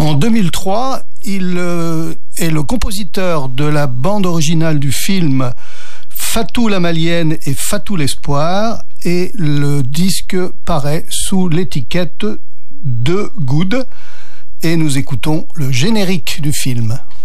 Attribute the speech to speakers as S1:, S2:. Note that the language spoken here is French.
S1: En 2003, il est le compositeur de la bande originale du film Fatou la Malienne et Fatou l'Espoir, et le disque paraît sous l'étiquette de Good, et nous écoutons le générique du film.